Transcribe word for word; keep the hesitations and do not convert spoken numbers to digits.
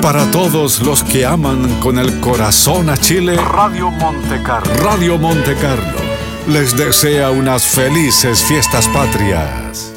Para todos los que aman con el corazón a Chile, Radio Monte Carlo. Radio Monte Carlo les desea unas felices fiestas patrias.